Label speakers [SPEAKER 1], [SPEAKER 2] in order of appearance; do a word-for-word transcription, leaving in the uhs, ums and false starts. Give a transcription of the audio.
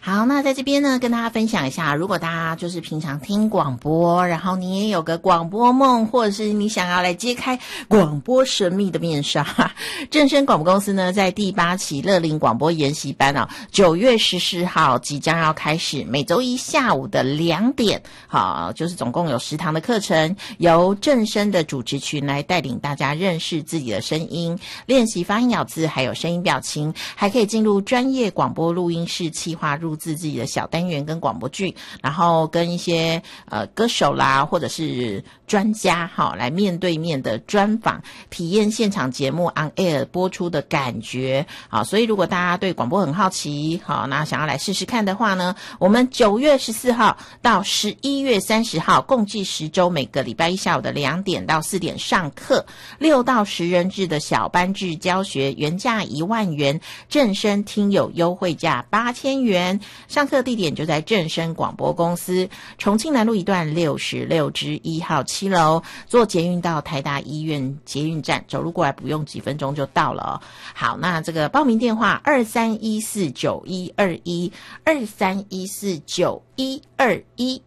[SPEAKER 1] 好，那在这边呢，跟大家分享一下，如果大家就是平常听广播，然后你也有个广播梦，或者是你想要来揭开广播神秘的面纱，正声广播公司呢，在第八期乐龄广播研习班啊，九月十四号即将要开始，每周一下午的两点，好，就是总共有十堂的课程，由正声的主持群来带领大家认识自己的声音，练习发音咬字，还有声音表情，还可以进入专业广播录音室企划入自自己的小单元跟广播剧，然后跟一些呃歌手啦，或者是专家哈，来面对面的专访，体验现场节目 on air 播出的感觉。好，所以如果大家对广播很好奇，好，那想要来试试看的话呢，我们九月十四号到十一月三十号，共计十周，每个礼拜一下午的两点到四点上课，六到十人制的小班制教学，原价一万元，正声听友优惠价八千元。上课地点就在正声广播公司重庆南路一段六十六之一号七楼，坐捷运到台大医院捷运站，走路过来不用几分钟就到了哦。好，那这个报名电话二三一四九一二一 二三一四九一二一。